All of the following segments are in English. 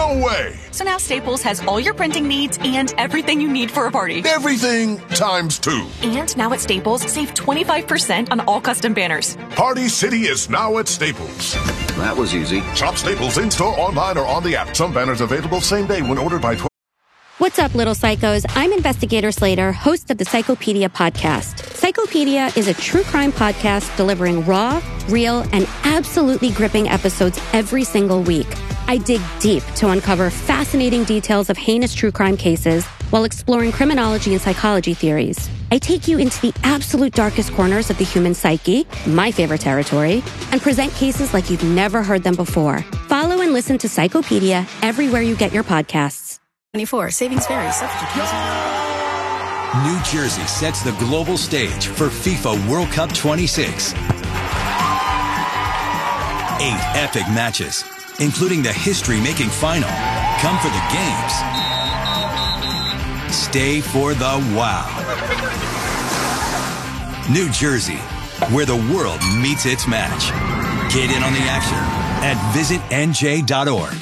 No way! So now Staples has all your printing needs and everything you need for a party. Everything times 2. And now at Staples, save 25% on all custom banners. Party City is now at Staples. That was easy. Shop Staples in-store, online, or on the app. Some banners available same day when ordered by 12. What's up, little psychos? I'm Investigator Slater, host of the Psychopedia podcast. Psychopedia is a true crime podcast delivering raw, real, and absolutely gripping episodes every single week. I dig deep to uncover fascinating details of heinous true crime cases while exploring criminology and psychology theories. I take you into the absolute darkest corners of the human psyche, my favorite territory, and present cases like you've never heard them before. Follow and listen to Psychopedia everywhere you get your podcasts. 24. Savings vary. New Jersey sets the global stage for FIFA World Cup 26. 8 epic matches, including the history-making final. Come for the games. Stay for the wow. New Jersey, where the world meets its match. Get in on the action at visitnj.org.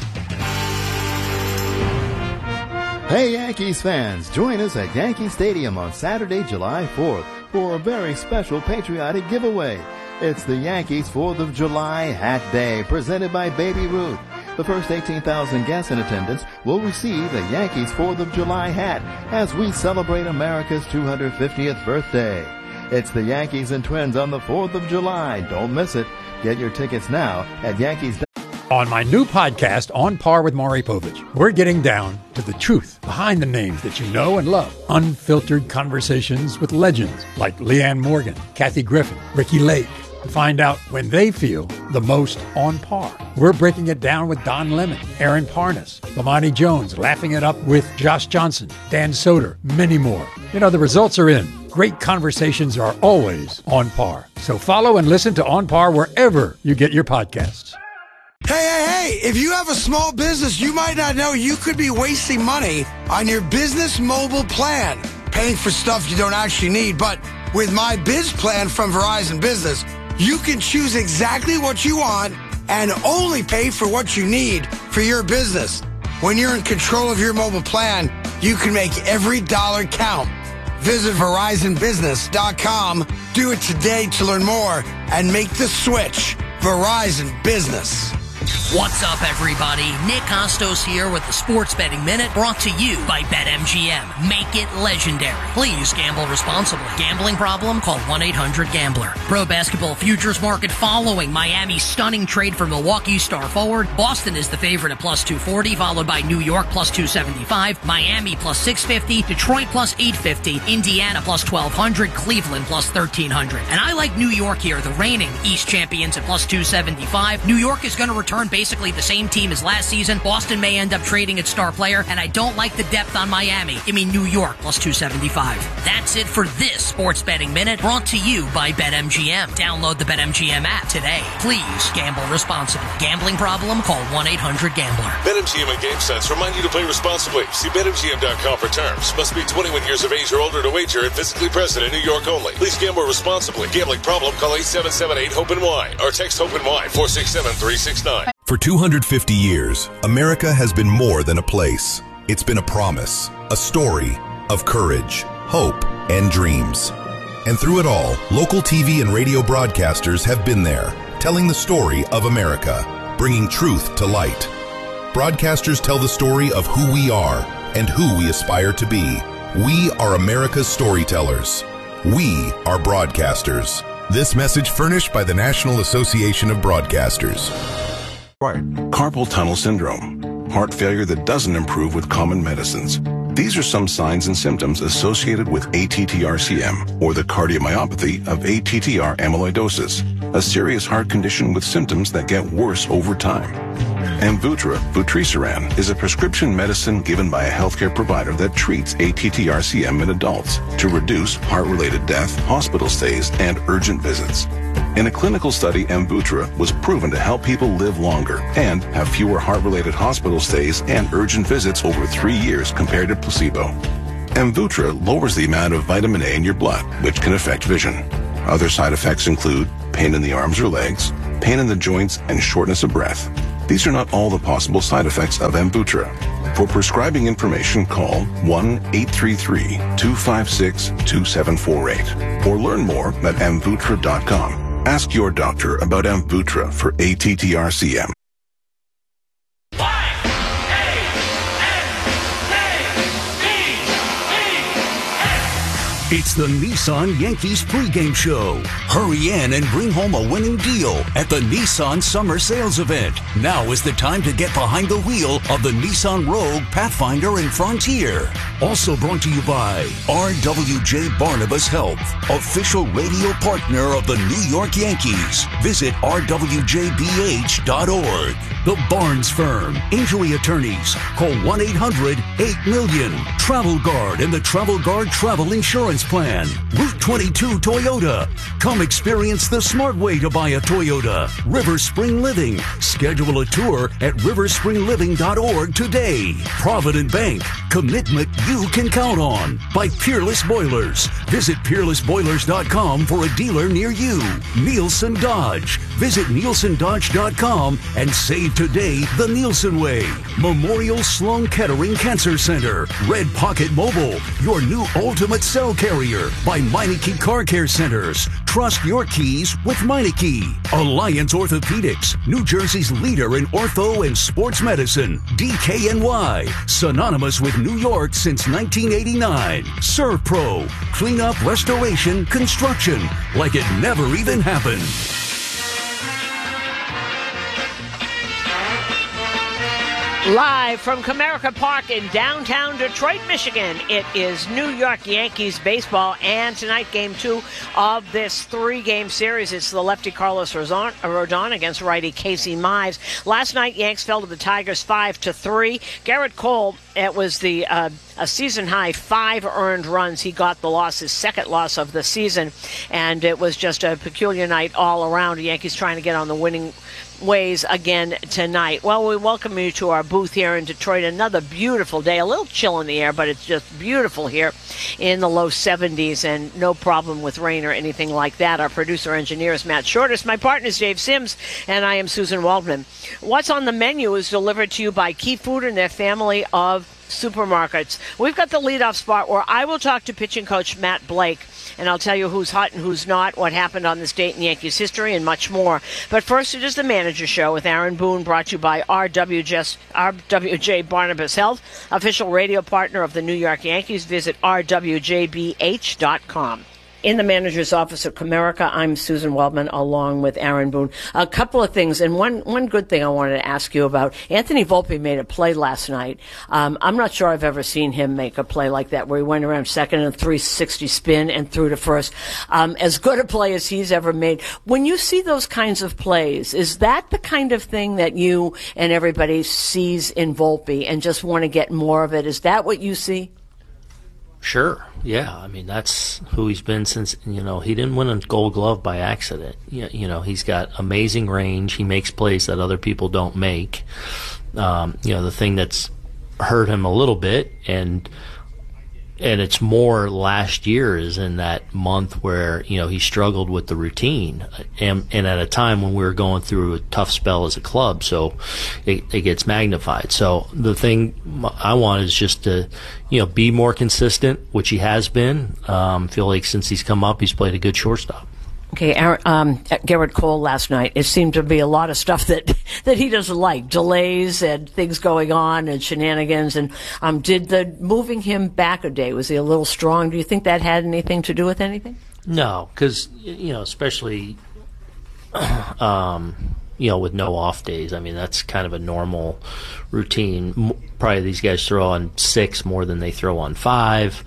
Hey Yankees fans, join us at Yankee Stadium on Saturday, July 4th for a very special patriotic giveaway. It's the Yankees 4th of July Hat Day, presented by Baby Ruth. The first 18,000 guests in attendance will receive a Yankees 4th of July hat as we celebrate America's 250th birthday. It's the Yankees and Twins on the 4th of July. Don't miss it. Get your tickets now at Yankees. On my new podcast, On Par with Maury Povich, we're getting down to the truth behind the names that you know and love. Unfiltered conversations with legends like Leanne Morgan, Kathy Griffin, Ricky Lake, to find out when they feel the most on par. We're breaking it down with Don Lemon, Aaron Parnas, Lamani Jones, laughing it up with Josh Johnson, Dan Soder, many more. You know, the results are in. Great conversations are always on par. So follow and listen to On Par wherever you get your podcasts. Hey, if you have a small business, you might not know you could be wasting money on your business mobile plan, paying for stuff you don't actually need. But with My Biz Plan from Verizon Business, you can choose exactly what you want and only pay for what you need for your business. When you're in control of your mobile plan, you can make every dollar count. Visit VerizonBusiness.com. Do it today to learn more and make the switch. Verizon Business. What's up, everybody? Nick Costos here with the Sports Betting Minute, brought to you by BetMGM. Make it legendary. Please gamble responsibly. Gambling problem? Call 1-800-GAMBLER. Pro basketball futures market following Miami's stunning trade for Milwaukee star forward. Boston is the favorite at plus 240, followed by New York plus 275, Miami plus 650, Detroit plus 850, Indiana plus 1200, Cleveland plus 1300. And I like New York here, the reigning East champions at plus 275. New York is going to return basically the same team as last season. Boston may end up trading its star player, and I don't like the depth on Miami. Give me New York plus 275. That's it for this Sports Betting Minute, brought to you by BetMGM. Download the BetMGM app today. Please gamble responsibly. Gambling problem? Call 1-800-GAMBLER. BetMGM and GameSense remind you to play responsibly. See BetMGM.com for terms. Must be 21 years of age or older to wager and physically present in New York only. Please gamble responsibly. Gambling problem? Call 877-8-HOPE-NY or text HOPE-NY 467-369. For 250 years, America has been more than a place. It's been a promise, a story of courage, hope, and dreams. And through it all, local TV and radio broadcasters have been there, telling the story of America, bringing truth to light. Broadcasters tell the story of who we are and who we aspire to be. We are America's storytellers. We are broadcasters. This message furnished by the National Association of Broadcasters. Carpal tunnel syndrome, heart failure that doesn't improve with common medicines. These are some signs and symptoms associated with ATTR-CM, or the cardiomyopathy of ATTR amyloidosis, a serious heart condition with symptoms that get worse over time. Amvuttra, vutrisiran, is a prescription medicine given by a healthcare provider that treats ATTR-CM in adults to reduce heart-related death, hospital stays, and urgent visits. In a clinical study, Amvuttra was proven to help people live longer and have fewer heart-related hospital stays and urgent visits over 3 years compared to placebo. Amvuttra lowers the amount of vitamin A in your blood, which can affect vision. Other side effects include pain in the arms or legs, pain in the joints, and shortness of breath. These are not all the possible side effects of Amvuttra. For prescribing information, call 1-833-256-2748 or learn more at Amvuttra.com. Ask your doctor about Amvuttra for ATTR-CM. It's the Nissan Yankees pregame show. Hurry in and bring home a winning deal at the Nissan Summer Sales Event. Now is the time to get behind the wheel of the Nissan Rogue, Pathfinder, and Frontier. Also brought to you by RWJ Barnabas Health, official radio partner of the New York Yankees. Visit rwjbh.org. The Barnes Firm, injury attorneys. Call 1-800-8-MILLION. Travel Guard and the Travel Guard Travel Insurance Plan. Route 22 Toyota. Come experience the smart way to buy a Toyota. River Spring Living. Schedule a tour at riverspringliving.org today. Provident Bank. Commitment you can count on. By Peerless Boilers. Visit peerlessboilers.com for a dealer near you. Nielsen Dodge. Visit nielsendodge.com and save today the Nielsen way. Memorial Sloan Kettering Cancer Center. Red Pocket Mobile. Your new ultimate cell carrier. By Meineke Car Care Centers. Trust your keys with Meineke. Alliance Orthopedics. New Jersey's leader in ortho and sports medicine. DKNY. Synonymous with New York since 1989. ServPro. Cleanup, restoration, construction. Like it never even happened. Live from Comerica Park in downtown Detroit, Michigan, it is New York Yankees baseball, and tonight Game 2 of this 3-game series. It's the lefty Carlos Rodon against righty Casey Mize. Last night, Yanks fell to the Tigers 5-3. Garrett Cole, it was the a season-high 5 earned runs. He got the loss, his second loss of the season, and it was just a peculiar night all around. The Yankees trying to get on the winning ways again tonight. Well, we welcome you to our booth here in Detroit. Another beautiful day. A little chill in the air, but it's just beautiful here in the low 70s, and no problem with rain or anything like that. Our producer engineer is Matt Shortis. My partner is Dave Sims, and I am Susan Waldman. What's on the menu is delivered to you by Key Food and their family of supermarkets. We've got the leadoff spot where I will talk to pitching coach Matt Blake, and I'll tell you who's hot and who's not, what happened on this date in Yankees history, and much more. But first, it is the Manager Show with Aaron Boone, brought to you by RWJ Barnabas Health, official radio partner of the New York Yankees. Visit rwjbh.com. In the manager's office at Comerica, I'm Susan Waldman, along with Aaron Boone. A couple of things, and one good thing I wanted to ask you about. Anthony Volpe made a play last night. I'm not sure I've ever seen him make a play like that, where he went around second and 360 spin and threw to first. As good a play as he's ever made. When you see those kinds of plays, is that the kind of thing that you and everybody sees in Volpe and just want to get more of it? Is that what you see? Sure. Yeah. I mean, that's who he's been since, he didn't win a Gold Glove by accident. He's got amazing range. He makes plays that other people don't make. The thing that's hurt him a little bit, and it's more last year, is in that month where, he struggled with the routine, and at a time when we were going through a tough spell as a club, so it gets magnified. So the thing I want is just to, be more consistent, which he has been. Feel like since he's come up, he's played a good shortstop. Okay, Garrett Cole last night, it seemed to be a lot of stuff that he doesn't like. Delays and things going on and shenanigans. And did the moving him back a day, was he a little strong? Do you think that had anything to do with anything? No, because, especially, with no off days. I mean, that's kind of a normal routine. Probably these guys throw on 6 more than they throw on 5.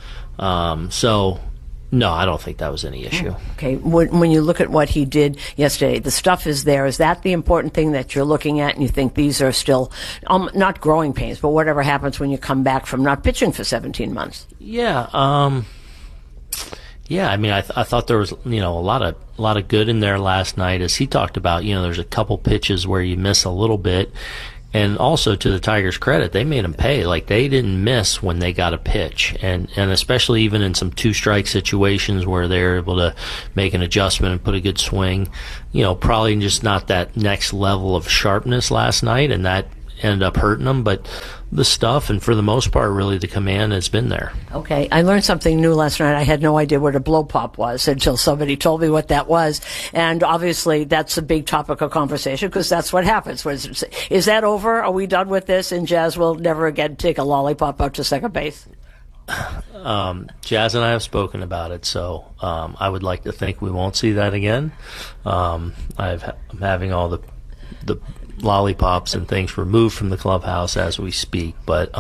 No, I don't think that was any issue. Okay. When you look at what he did yesterday, the stuff is there. Is that the important thing that you're looking at, and you think these are still not growing pains, but whatever happens when you come back from not pitching for 17 months? Yeah. Yeah, I mean, I thought there was, a lot of good in there last night. As he talked about, there's a couple pitches where you miss a little bit, And also, to the Tigers' credit, they made them pay. Like, they didn't miss when they got a pitch. And especially even in some two-strike situations where they're able to make an adjustment and put a good swing. Probably just not that next level of sharpness last night, and that ended up hurting them. But the stuff, and for the most part, really, the command has been there. Okay, I learned something new last night. I had no idea what a blow pop was until somebody told me what that was. And obviously, that's a big topic of conversation because that's what happens. Is that over? Are we done with this? And Jazz will never again take a lollipop out to second base? Jazz and I have spoken about it, so I would like to think we won't see that again. I'm having all the lollipops and things removed from the clubhouse as we speak, but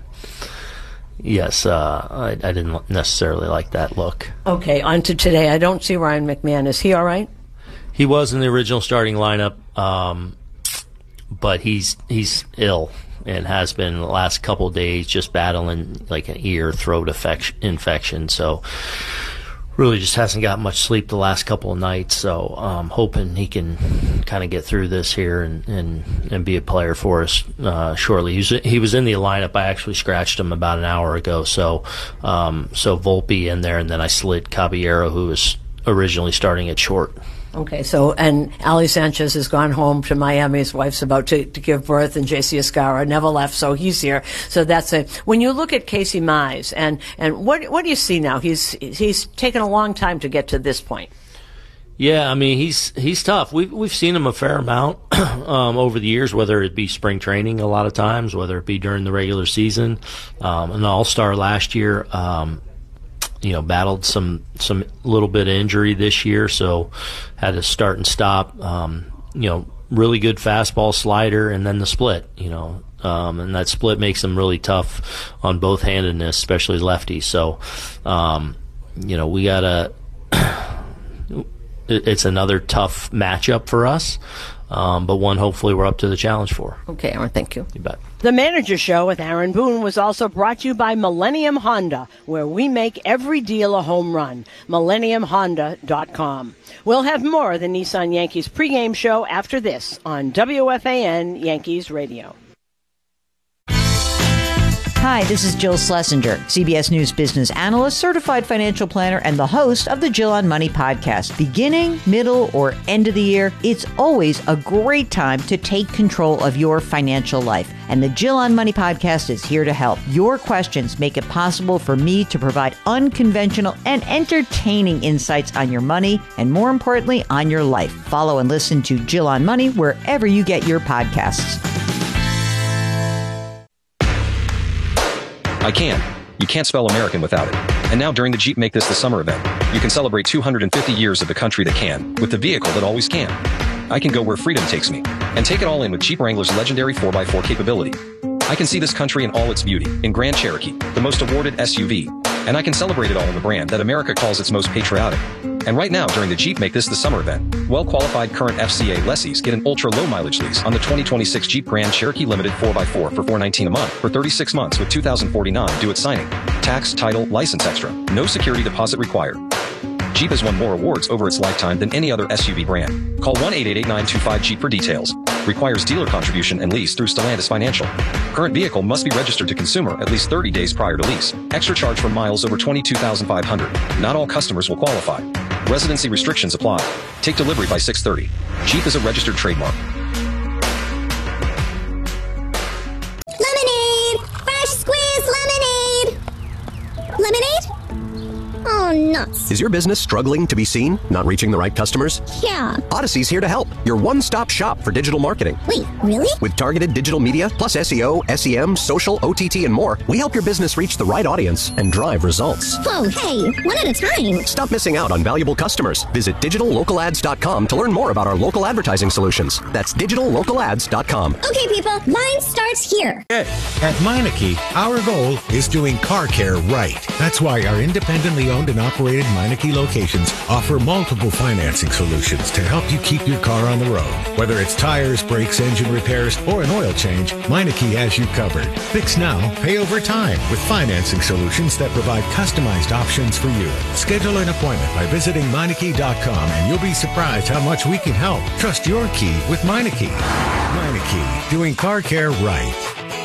yes, I didn't necessarily like that look. Okay, on to today. I don't see Ryan McMahon. Is he all right? He was in the original starting lineup, but he's ill and has been the last couple of days, just battling like an ear, throat infection. So really just hasn't got much sleep the last couple of nights, so I'm hoping he can kind of get through this here and be a player for us shortly. He was in the lineup. I actually scratched him about an hour ago, so Volpe in there, and then I slid Caballero, who was originally starting at short. Okay, so, and Ali Sanchez has gone home to Miami. His wife's about to give birth, and JC Escarra never left, so he's here. So that's it. When you look at Casey Mize, and what do you see now? He's taken a long time to get to this point. Yeah, I mean, he's tough. We've seen him a fair amount over the years, whether it be spring training a lot of times, whether it be during the regular season. An all-star last year. Battled some little bit of injury this year, so had to start and stop. Really good fastball, slider, and then the split. And that split makes him really tough on both handedness, especially lefties. So, we gotta. It's another tough matchup for us, but one hopefully we're up to the challenge for. Okay, Aaron, thank you. You bet. The Manager Show with Aaron Boone was also brought to you by Millennium Honda, where we make every deal a home run. MillenniumHonda.com. We'll have more of the Nissan Yankees pregame show after this on WFAN Yankees Radio. Hi, this is Jill Schlesinger, CBS News business analyst, certified financial planner, and the host of the Jill on Money podcast. Beginning, middle, or end of the year, it's always a great time to take control of your financial life. And the Jill on Money podcast is here to help. Your questions make it possible for me to provide unconventional and entertaining insights on your money and, more importantly, on your life. Follow and listen to Jill on Money wherever you get your podcasts. I can. You can't spell American without it. And now during the Jeep Make This the Summer event, you can celebrate 250 years of the country that can, with the vehicle that always can. I can go where freedom takes me, and take it all in with Jeep Wrangler's legendary 4x4 capability. I can see this country in all its beauty, in Grand Cherokee, the most awarded SUV, and I can celebrate it all in the brand that America calls its most patriotic. And right now, during the Jeep Make This the Summer event, well-qualified current FCA lessees get an ultra-low mileage lease on the 2026 Jeep Grand Cherokee Limited 4x4 for $419 a month for 36 months with $2,049 due at signing. Tax, title, license extra. No security deposit required. Jeep has won more awards over its lifetime than any other SUV brand. Call 1-888-925-JEEP for details. Requires dealer contribution and lease through Stellantis Financial. Current vehicle must be registered to consumer at least 30 days prior to lease. Extra charge for miles over 22,500. Not all customers will qualify. Residency restrictions apply. Take delivery by 6/30. Jeep is a registered trademark. Lemonade! Fresh squeezed lemonade! Lemonade? Oh, nuts. Is your business struggling to be seen? Not reaching the right customers? Yeah. Odyssey's here to help. Your one-stop shop for digital marketing. Wait, really? With targeted digital media, plus SEO, SEM, social, OTT, and more, we help your business reach the right audience and drive results. Whoa, hey, one at a time. Stop missing out on valuable customers. Visit digitallocalads.com to learn more about our local advertising solutions. That's digitallocalads.com. Okay, people, mine starts here. At Meineke, our goal is doing car care right. That's why our independently owned and operated Meineke locations offer multiple financing solutions to help you keep your car on the road. Whether it's tires, brakes, engine repairs, or an oil change, Meineke has you covered. Fix now, pay over time with financing solutions that provide customized options for you. Schedule an appointment by visiting Meineke.com and you'll be surprised how much we can help. Trust your key with Meineke. Meineke, doing car care right.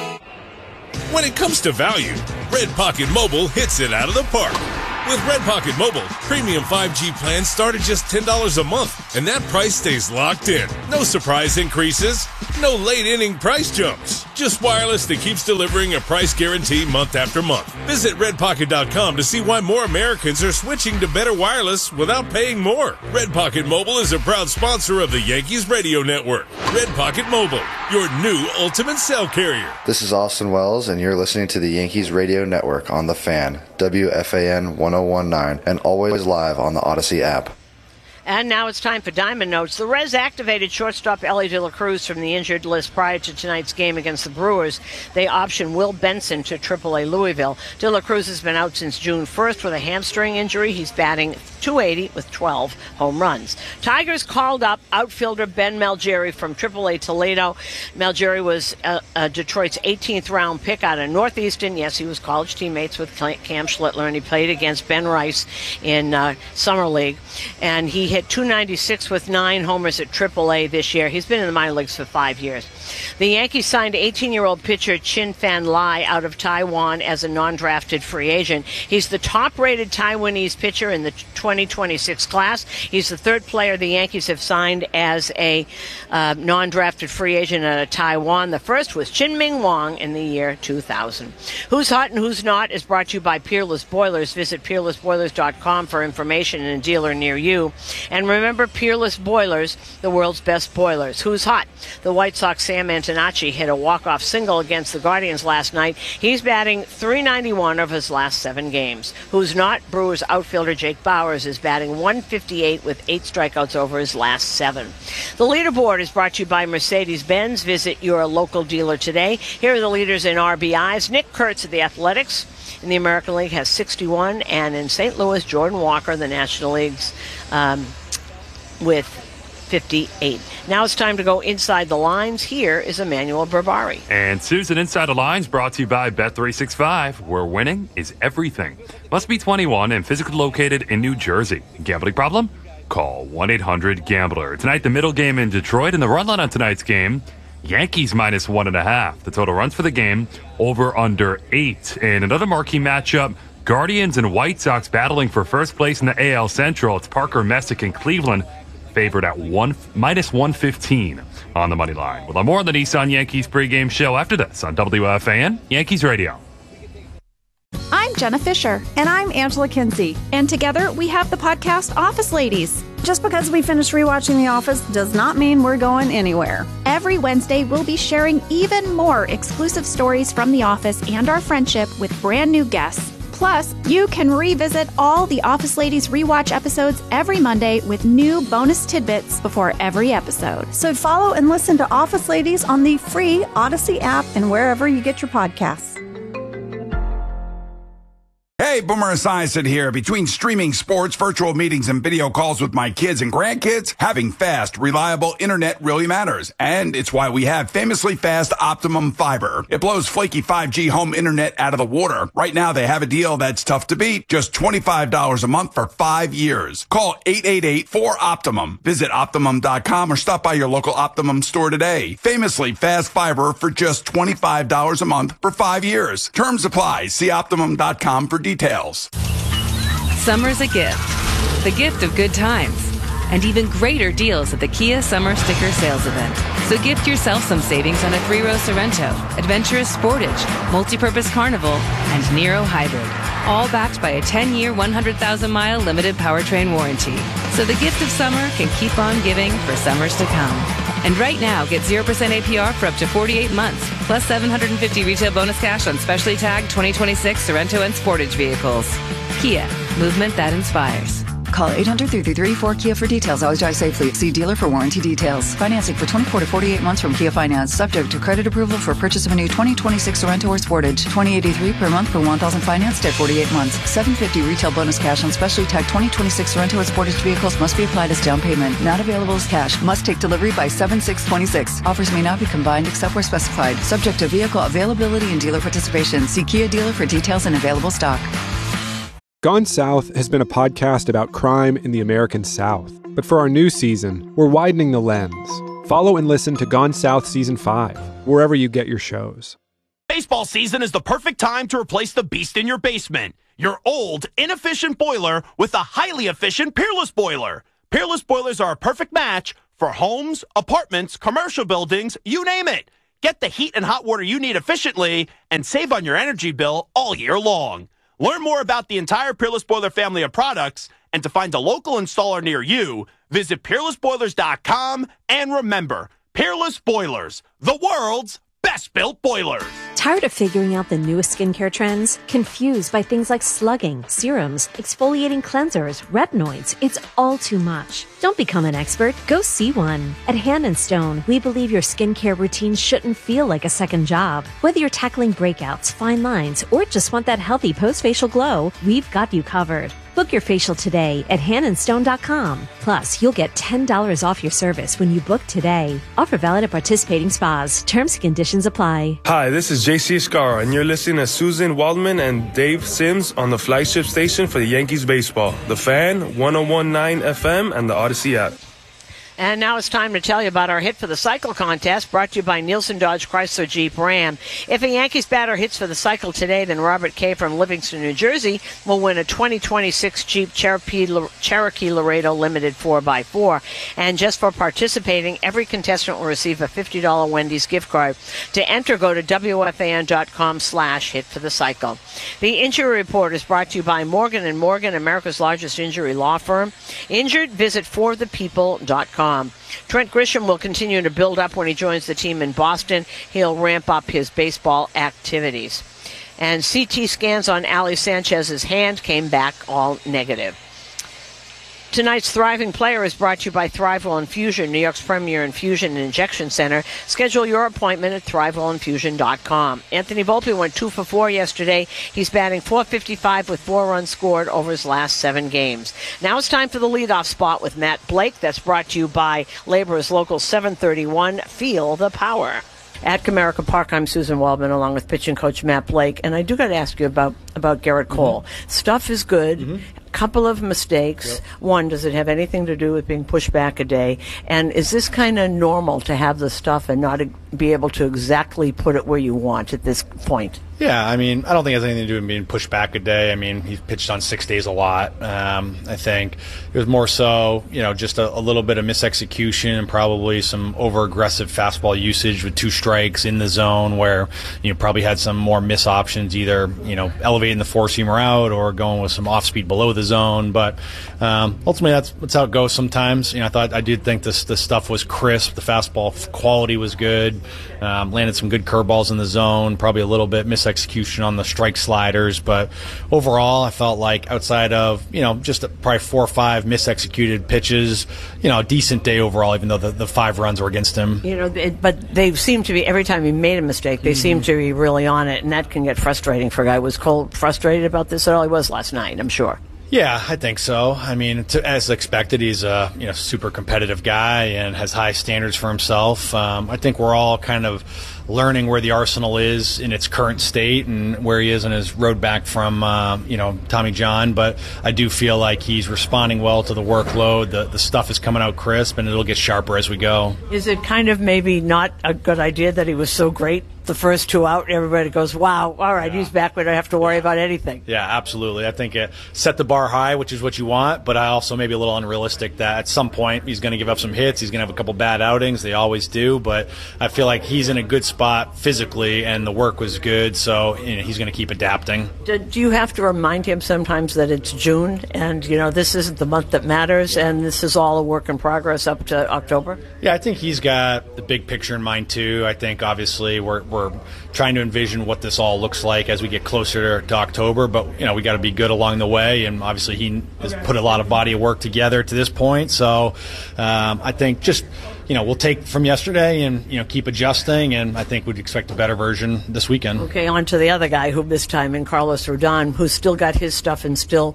When it comes to value, Red Pocket Mobile hits it out of the park. With Red Pocket Mobile, premium 5G plans start at just $10 a month, and that price stays locked in. No surprise increases, no late inning price jumps. Just wireless that keeps delivering a price guarantee month after month. Visit redpocket.com to see why more Americans are switching to better wireless without paying more. Red Pocket Mobile is a proud sponsor of the Yankees Radio Network. Red Pocket Mobile, your new ultimate cell carrier. This is Austin Wells, and you're listening to the Yankees Radio Network on The Fan, WFAN 1019, and always live on the Odyssey app. And now it's time for Diamond Notes. The Reds activated shortstop Elly De La Cruz from the injured list prior to tonight's game against the Brewers. They optioned Will Benson to AAA Louisville. De La Cruz has been out since June 1st with a hamstring injury. He's batting .280 with 12 home runs. Tigers called up outfielder Ben Malgeri from AAA Toledo. Malgeri was Detroit's 18th round pick out of Northeastern. Yes, he was college teammates with Cam Schlittler, and he played against Ben Rice in Summer League. And he hit .296 with 9 homers at AAA this year. He's been in the minor leagues for 5 years. The Yankees signed 18-year-old pitcher Chin Fan Lai out of Taiwan as a non-drafted free agent. He's the top-rated Taiwanese pitcher in the 2026 class. He's the third player the Yankees have signed as a non-drafted free agent out of Taiwan. The first was Chin Ming Wong in the year 2000. Who's Hot and Who's Not is brought to you by Peerless Boilers. Visit peerlessboilers.com for information and a dealer near you. And remember, Peerless Boilers, the world's best boilers. Who's hot? The White Sox Sam Antonacci hit a walk-off single against the Guardians last night. He's batting .391 of his last 7 games. Who's not? Brewers outfielder Jake Bauers is batting .158 with 8 strikeouts over his last 7. The leaderboard is brought to you by Mercedes-Benz. Visit your local dealer today. Here are the leaders in RBIs. Nick Kurtz of the Athletics in the American League has 61, and in St. Louis, Jordan Walker, the National League's with 58. Now it's time to go inside the lines. Here is Emmanuel Berbari. And Susan, Inside the Lines brought to you by Bet365, where winning is everything. Must be 21 and physically located in New Jersey. Gambling problem? Call 1-800-GAMBLER. Tonight, the middle game in Detroit, and the run line on tonight's game, Yankees minus 1.5. The total runs for the game, over under 8. And another marquee matchup, Guardians and White Sox battling for first place in the AL Central. It's Parker Messick in Cleveland, favored at minus 115 on the money line. We'll have more on the Nissan Yankees pregame show after this on WFAN Yankees Radio. I'm Jenna Fisher. And I'm Angela Kinsey. And together we have the podcast Office Ladies. Just because we finished rewatching The Office does not mean we're going anywhere. Every Wednesday, we'll be sharing even more exclusive stories from The Office and our friendship with brand new guests. Plus, you can revisit all the Office Ladies rewatch episodes every Monday with new bonus tidbits before every episode. So follow and listen to Office Ladies on the free Odyssey app and wherever you get your podcasts. Hey, Boomer Esiason here. Between streaming sports, virtual meetings, and video calls with my kids and grandkids, having fast, reliable internet really matters. And it's why we have famously fast Optimum Fiber. It blows flaky 5G home internet out of the water. Right now, they have a deal that's tough to beat. Just $25 a month for 5 years. Call 888-4OPTIMUM. Visit Optimum.com or stop by your local Optimum store today. Famously fast fiber for just $25 a month for 5 years. Terms apply. See Optimum.com for details. Summer's a gift. The gift of good times. And even greater deals at the Kia Summer Sticker Sales Event. So gift yourself some savings on a 3-row Sorrento, Adventurous Sportage, Multi-Purpose Carnival, and Nero Hybrid. All backed by a 10-year, 100,000-mile limited powertrain warranty. So the gift of summer can keep on giving for summers to come. And right now, get 0% APR for up to 48 months, plus $750 retail bonus cash on specially tagged 2026 Sorrento and Sportage vehicles. Kia, movement that inspires. Call 800-333-4KIA for details. Always drive safely. See dealer for warranty details. Financing for 24 to 48 months from Kia Finance. Subject to credit approval for purchase of a new 2026 Sorrento or Sportage. $20.83 per month for 1,000 financed at 48 months. $750 retail bonus cash on specially tagged 2026 Sorrento or Sportage vehicles must be applied as down payment. Not available as cash. Must take delivery by 7/6/26. Offers may not be combined except where specified. Subject to vehicle availability and dealer participation. See Kia dealer for details and available stock. Gone South has been a podcast about crime in the American South. But for our new season, we're widening the lens. Follow and listen to Gone South Season 5, wherever you get your shows. Baseball season is the perfect time to replace the beast in your basement. Your old, inefficient boiler with a highly efficient Peerless boiler. Peerless boilers are a perfect match for homes, apartments, commercial buildings, you name it. Get the heat and hot water you need efficiently and save on your energy bill all year long. Learn more about the entire Peerless Boiler family of products and to find a local installer near you, visit PeerlessBoilers.com and remember, Peerless Boilers, the world's best-built boilers. Tired of figuring out the newest skincare trends? Confused by things like slugging, serums, exfoliating cleansers, retinoids? It's all too much. Don't become an expert. Go see one. At Hand & Stone, we believe your skincare routine shouldn't feel like a second job. Whether you're tackling breakouts, fine lines, or just want that healthy post-facial glow, we've got you covered. Book your facial today at handandstone.com. Plus, you'll get $10 off your service when you book today. Offer valid at participating spas. Terms and conditions apply. Hi, this is JC Escarra, and you're listening to Susan Waldman and Dave Sims on the flagship station for the Yankees baseball, The Fan, 101.9 FM, and the Odyssey app. And now it's time to tell you about our Hit for the Cycle contest, brought to you by Nielsen Dodge Chrysler Jeep Ram. If a Yankees batter hits for the cycle today, then Robert K. from Livingston, New Jersey, will win a 2026 Jeep Cherokee Laredo Limited 4x4. And just for participating, every contestant will receive a $50 Wendy's gift card. To enter, go to WFAN.com/hitforthecycle. The Injury Report is brought to you by Morgan & Morgan, America's largest injury law firm. Injured? Visit forthepeople.com. Trent Grisham will continue to build up when he joins the team in Boston. He'll ramp up his baseball activities. And CT scans on Ali Sanchez's hand came back all negative. Tonight's Thriving Player is brought to you by Thrivewell Infusion, New York's premier infusion and injection center. Schedule your appointment at ThrivewellInfusion.com. Anthony Volpe went 2 for 4 yesterday. He's batting .455 with 4 runs scored over his last 7 games. Now it's time for the leadoff spot with Matt Blake. That's brought to you by Laborers Local 731. Feel the power. At Comerica Park, I'm Susan Waldman, along with pitching coach Matt Blake. And I do got to ask you about Garrett Cole. Stuff is good. Couple of mistakes. Yep. One, does it have anything to do with being pushed back a day? And is this kind of normal to have the stuff and not be able to exactly put it where you want at this point? Yeah, I mean, I don't think it has anything to do with being pushed back a day. I mean, he's pitched on 6 days a lot. I think it was more so, just a little bit of misexecution and probably some over-aggressive fastball usage with 2 strikes in the zone where you probably had some more miss options, either, elevating the four-seamer out or going with some off-speed below the zone. But ultimately, that's how it goes sometimes. I did think this stuff was crisp. The fastball quality was good. Landed some good curveballs in the zone, probably a little bit execution on the strike sliders, but overall I felt like outside of just probably 4 or 5 misexecuted pitches, a decent day overall, even though the 5 runs were against him. But they seem to be, every time he made a mistake, they seem to be really on it, and that can get frustrating for a guy. Was Cole frustrated about this at all? He was last night, I'm sure. Yeah, I think so. I mean, as expected, he's a super competitive guy and has high standards for himself. I think we're all kind of learning where the arsenal is in its current state and where he is in his road back from Tommy John. But I do feel like he's responding well to the workload. The stuff is coming out crisp, and it'll get sharper as we go. Is it kind of maybe not a good idea that he was so great the first 2 out? Everybody goes, wow, all right, he's back. We don't have to worry about anything. Yeah, absolutely. I think it set the bar high, which is what you want, but I also maybe a little unrealistic that at some point he's going to give up some hits. He's going to have a couple bad outings. They always do, but I feel like he's in a good spot physically, and the work was good, so he's going to keep adapting. Do you have to remind him sometimes that it's June, and this isn't the month that matters, and this is all a work in progress up to October? Yeah, I think he's got the big picture in mind too. I think obviously we're trying to envision what this all looks like as we get closer to October, but we got to be good along the way, and obviously he has put a lot of body of work together to this point, so I think just we'll take from yesterday and keep adjusting, and I think we'd expect a better version this weekend. Okay, on to the other guy who missed time in Carlos Rodon, who's still got his stuff and still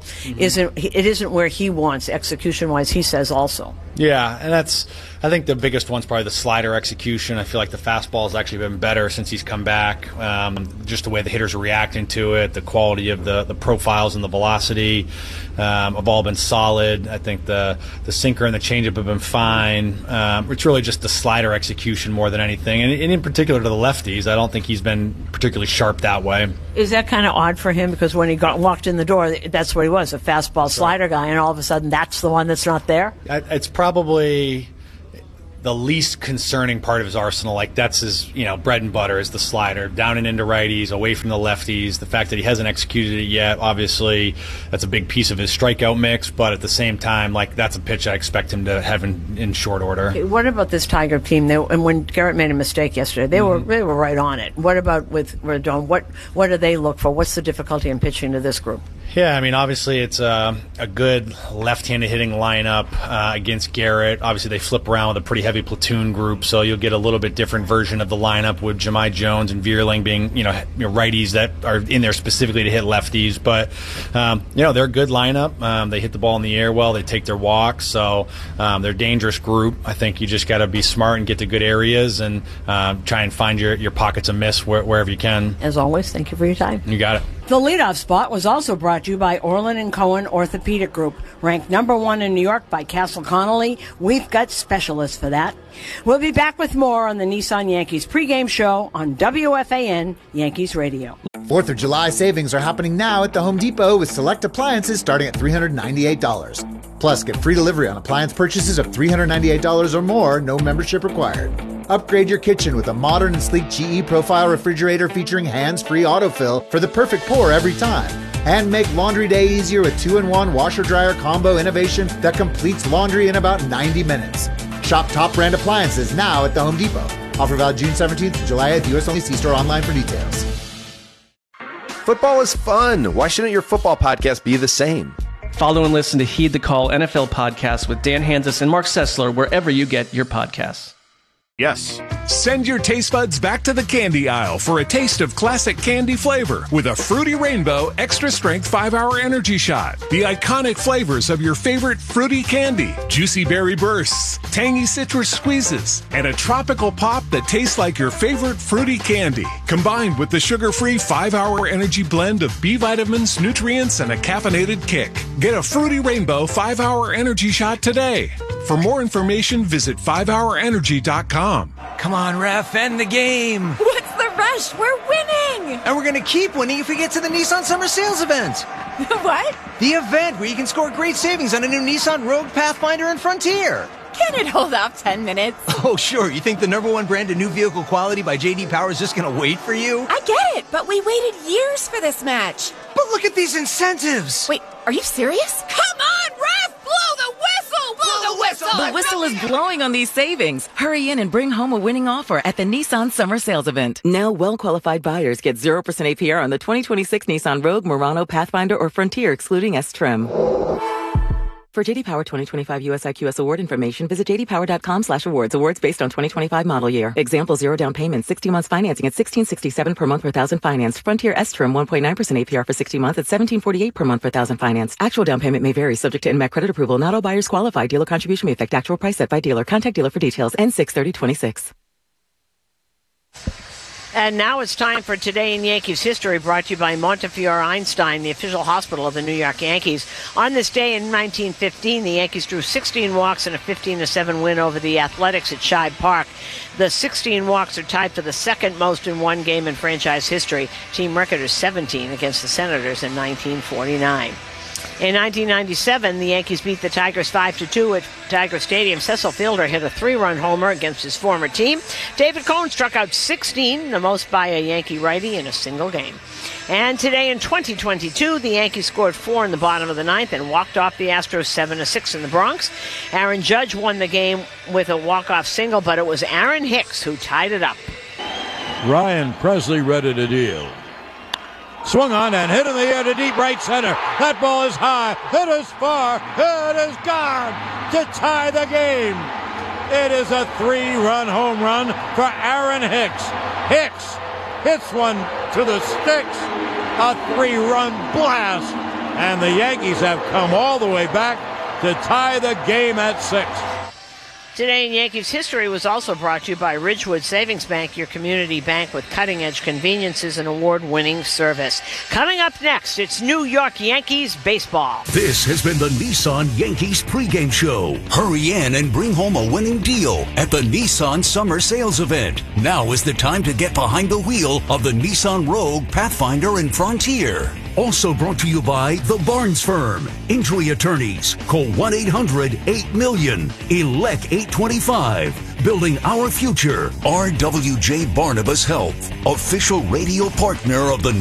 isn't where he wants execution wise, he says also. Yeah, and I think the biggest one's probably the slider execution. I feel like the fastball has actually been better since he's come back. Just the way the hitters are reacting to it, the quality of the profiles and the velocity have all been solid. I think the sinker and the changeup have been fine. it's really just the slider execution more than anything. And in particular to the lefties, I don't think he's been particularly sharp that way. Is that kind of odd for him? Because when he walked in the door, that's what he was, a fastball slider guy, and all of a sudden that's the one that's not there? It's probably the least concerning part of his arsenal. Like, that's his, bread and butter is the slider, down and into righties, away from the lefties. The fact that he hasn't executed it yet, obviously, that's a big piece of his strikeout mix. But at the same time, that's a pitch I expect him to have in short order. Okay, what about this Tiger team? And when Garrett made a mistake yesterday, they were right on it. What about with Rodon? What do they look for? What's the difficulty in pitching to this group? Yeah, obviously it's a good left-handed hitting lineup against Garrett. Obviously they flip around with a pretty heavy platoon group, so you'll get a little bit different version of the lineup with Jahmai Jones and Vierling being, righties that are in there specifically to hit lefties. But, they're a good lineup. They hit the ball in the air well. They take their walks, so they're a dangerous group. I think you just got to be smart and get to good areas and try and find your pockets of miss wherever you can. As always, thank you for your time. You got it. The leadoff spot was also brought to you by Orlin & Cohen Orthopedic Group, ranked #1 in New York by Castle Connolly. We've got specialists for that. We'll be back with more on the Nissan Yankees pregame show on WFAN Yankees Radio. 4th of July savings are happening now at the Home Depot with select appliances starting at $398. Plus, get free delivery on appliance purchases of $398 or more, no membership required. Upgrade your kitchen with a modern and sleek GE Profile refrigerator featuring hands-free autofill for the perfect pour every time. And make laundry day easier with 2-in-1 washer-dryer combo innovation that completes laundry in about 90 minutes. Shop top brand appliances now at the Home Depot. Offer valid June 17th to July at the US only. See store online for details. Football is fun. Why shouldn't your football podcast be the same? Follow and listen to Heed the Call NFL podcast with Dan Hanzus and Mark Sessler wherever you get your podcasts. Yes. Send your taste buds back to the candy aisle for a taste of classic candy flavor with a Fruity Rainbow Extra Strength 5-Hour Energy Shot. The iconic flavors of your favorite fruity candy, juicy berry bursts, tangy citrus squeezes, and a tropical pop that tastes like your favorite fruity candy. Combined with the sugar-free 5-Hour Energy blend of B vitamins, nutrients, and a caffeinated kick. Get a Fruity Rainbow 5-Hour Energy Shot today. For more information, visit 5hourenergy.com. Come on, ref, end the game. What's the rush? We're winning. And we're going to keep winning if we get to the Nissan Summer Sales event. What? The event where you can score great savings on a new Nissan Rogue, Pathfinder, and Frontier. Can it hold off 10 minutes? Oh, sure. You think the #1 brand of new vehicle quality by J.D. Power is just going to wait for you? I get it, but we waited years for this match. But look at these incentives. Wait, are you serious? Come on, ref! Blow the whistle! Blow the whistle! The whistle is blowing on these savings. Hurry in and bring home a winning offer at the Nissan Summer Sales Event. Now, well-qualified buyers get 0% APR on the 2026 Nissan Rogue, Murano, Pathfinder, or Frontier, excluding S-Trim. For J.D. Power 2025 US IQS award information, visit jdpower.com/awards. Awards based on 2025 model year. Example, 0 down payment, 60 months financing at $1,667 per month per thousand financed. Frontier S-Trim 1.9% APR for 60 months at $1,748 per month per thousand financed. Actual down payment may vary, subject to NMAC credit approval. Not all buyers qualify. Dealer contribution may affect actual price set by dealer. Contact dealer for details. N6/30/26. And now it's time for Today in Yankees History, brought to you by Montefiore Einstein, the official hospital of the New York Yankees. On this day in 1915, the Yankees drew 16 walks in a 15-7 win over the Athletics at Shibe Park. The 16 walks are tied for the second most in one game in franchise history. Team record is 17 against the Senators in 1949. In 1997, the Yankees beat the Tigers 5-2 at Tiger Stadium. Cecil Fielder hit a 3-run homer against his former team. David Cone struck out 16, the most by a Yankee righty in a single game. And today in 2022, the Yankees scored 4 in the bottom of the ninth and walked off the Astros 7-6 in the Bronx. Aaron Judge won the game with a walk-off single, but it was Aaron Hicks who tied it up. Ryan Presley ready to deal. Swung on and hit in the air to deep right center. That ball is high. It is far. It is gone to tie the game. It is a 3-run home run for Aaron Hicks. Hicks hits one to the sticks. A 3-run blast. And the Yankees have come all the way back to tie the game at 6. Today in Yankees history was also brought to you by Ridgewood Savings Bank, your community bank with cutting-edge conveniences and award-winning service. Coming up next, it's New York Yankees baseball. This has been the Nissan Yankees pregame show. Hurry in and bring home a winning deal at the Nissan Summer Sales Event. Now is the time to get behind the wheel of the Nissan Rogue, Pathfinder, and Frontier. Also brought to you by The Barnes Firm. Injury attorneys. Call 1-800-8-MILLION. Elect 825. Building our future. RWJ Barnabas Health. Official radio partner of the